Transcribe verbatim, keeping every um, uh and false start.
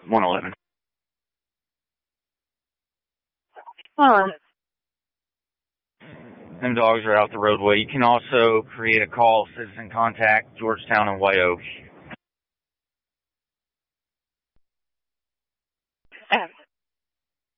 one eleven. Hold on. Them dogs are out the roadway. You can also create a call, citizen contact, Georgetown and White Oak.